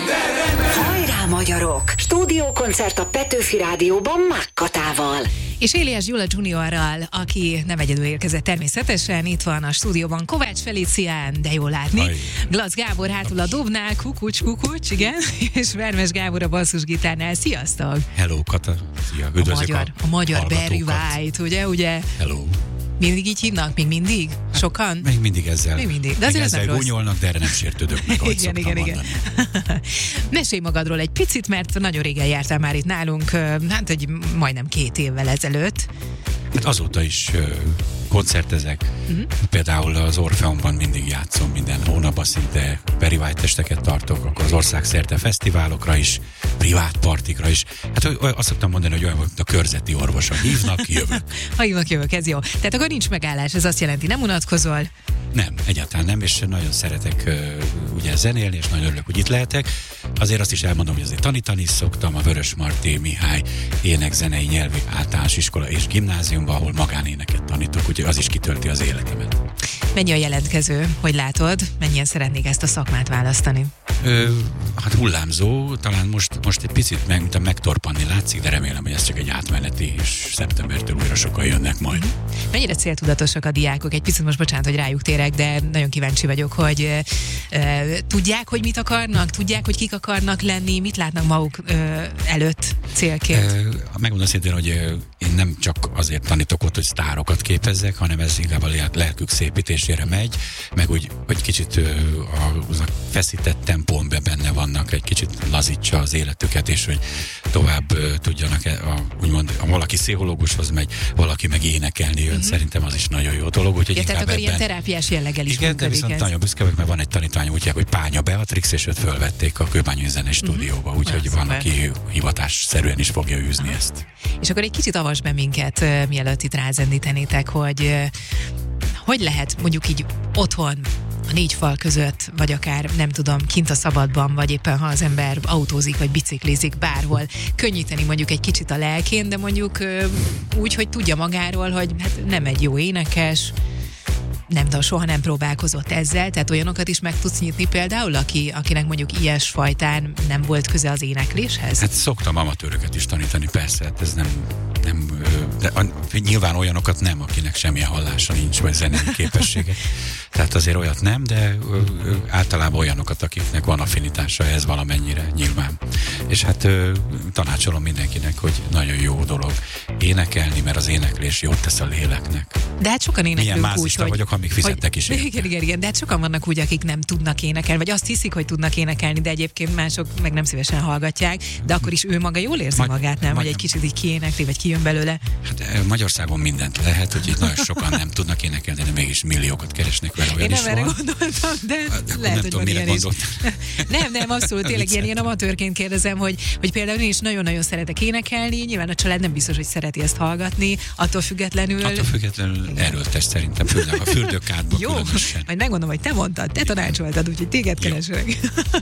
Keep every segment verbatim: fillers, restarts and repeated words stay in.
Hajrá magyarok! Stúdiókoncert a Petőfi Rádióban Mákkatával. És Éliás Gyula juniorral, aki nem egyedül érkezett természetesen, itt van a stúdióban Kovács Felicián, de jól látni. Aj. Glac Gábor hátul a dobnál, kukucs, kukucs, igen, és Vermes Gábor a basszusgitárnál. Sziasztok! Hello, Kata! Szia, a magyar, a magyar Barry White, ugye, ugye? Hello! Mindig így hívnak? Még mindig? Sokan? Még mindig ezzel. Még mindig. De azért ezzel gúnyolnak, de erre nem sértődök meg, ahogy igen, igen, igen. Mesélj magadról egy picit, mert nagyon régen jártál már itt nálunk, hát egy majdnem két évvel ezelőtt. Hát azóta is uh, koncertezek. Uh-huh. Például az Orfeonban mindig játszom, minden hónapban szinte Barry White testeket tartok, akkor az országszerte fesztiválokra is, privát partikra is. Hát azt szoktam mondani, hogy olyan, mint a körzeti orvosa. Hívnak, jövök. Ha hívnak, jövök, ez jó. Tehát akkor nincs megállás, ez azt jelenti, nem unatkozol? Nem, egyáltalán nem, és nagyon szeretek uh, ugye zenélni, és nagyon örülök, hogy itt lehetek. Azért azt is elmondom, hogy azért tanítani is szoktam a Vörösmarty Mihály énekzenei nyelvi általános iskola és gimnáziumban, ahol magánéneket tanítok, úgyhogy az is kitölti az életemet. Mennyi a jelentkező, hogy látod? Mennyien szeretnék ezt a szakmát választani? Ö, hát hullámzó, talán most, most egy picit meg, mint a megtorpanni látszik, de remélem, hogy ez csak egy átmeneti, és szeptembertől újra sokan jönnek majd. Mennyire céltudatosak a diákok? Egy picit most bocsánat, hogy rájuk térek, de nagyon kíváncsi vagyok, hogy e, e, tudják, hogy mit akarnak, tudják, hogy kik akarnak lenni, mit látnak maguk e, előtt célként? E, megmondom szintén, hogy én nem csak azért tanítok ott, hogy sztárokat képezzek, hanem ez inkább a lelkük szépítésére megy, meg úgy, hogy kicsit a, a feszített tempónban benne vannak, egy kicsit lazítsa az életüket, és hogy tovább uh, tudjanak, a, úgymond, ha valaki pszichológushoz megy, valaki meg énekelni jön, mm-hmm. szerintem az is nagyon jó dolog. Úgyhogy ja, tehát akkor ebben, ilyen terápiás jelleggel is igen, működik. Igen, de viszont nagyon büszke vagyok, mert van egy tanítvány, úgyhogy, hogy Pánya Beatrix, és őt fölvették a Kőbányai Zene stúdióba, úgyhogy ah, van, szuper. Aki hivatásszerűen is fogja űzni ah. ezt. És akkor egy kicsit avasd be minket, uh, mielőtt itt rázendítenétek, hogy uh, hogy lehet mondjuk így otthon, a négy fal között, vagy akár nem tudom, kint a szabadban, vagy éppen ha az ember autózik, vagy biciklizik bárhol, könnyíteni mondjuk egy kicsit a lelkén, de mondjuk úgy, hogy tudja magáról, hogy hát nem egy jó énekes, nem tudom, soha nem próbálkozott ezzel, tehát olyanokat is meg tudsz nyitni például, aki, akinek mondjuk ilyesfajtán nem volt köze az énekléshez? Hát szoktam amatőröket is tanítani, persze, hát ez nem, nem de nyilván olyanokat nem, akinek semmilyen hallása nincs, vagy zenei képessége. Tehát azért olyat nem, de ö, ö, általában olyanokat, akiknek van affinitása ehhez valamennyire, nyilván. És hát ö, tanácsolom mindenkinek, hogy nagyon jó dolog énekelni, mert az éneklés jót tesz a léleknek. De hát sokan éneklünk úgy, hogy... vagyok, ha még fizettek is érte. Igen, igen, igen, de hát sokan vannak úgy, akik nem tudnak énekelni, vagy azt hiszik, hogy tudnak énekelni, de egyébként mások meg nem szívesen hallgatják, de akkor is ő maga jól érzi Magy- magát, nem? Vagy egy kicsit így kiénekli, vagy kijön belőle. Hát Magyarországon mindent lehet, hogy itt nagyon sokan nem tudnak énekelni, de mégis milliókat keresnek vele. Én nem erre gondoltam, de hát, lehet, hogy van ilyen is. Nem, nem, abszolút, tényleg ilyen, ilyen amatőrként kérdezem, hogy, hogy például én is nagyon-nagyon szeretek énekelni, nyilván a család nem biztos, hogy szereti ezt hallgatni, attól függetlenül... Attól függetlenül erőltes szerintem, főleg a fürdőkádban különösen. Majd megmondom, hogy te mondtad, te tanácsoltad, úgyhogy téged keresek.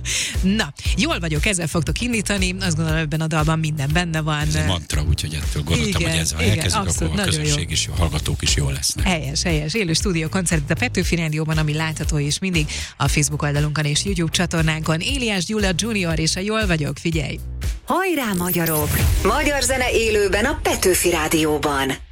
Na, jól vagyok, ezzel fogtok indítani, azt gondolom, ebben a dalban minden benne van. Ez a mantra, úgyhogy ettől gondoltam, igen, hogy ezzel elkezdjük, akkor a közönség jó. is jó, a hallgatók is jól lesznek. Helyes, helyes. Élő stúdió koncertet a Petőfi Rádióban, ami látható is mindig a Facebook oldalunkon és YouTube csatornánkon. Éliás Gyula junior és a Jól vagyok, figyelj! Hajrá magyarok! Magyar zene élőben a Petőfi Rádióban.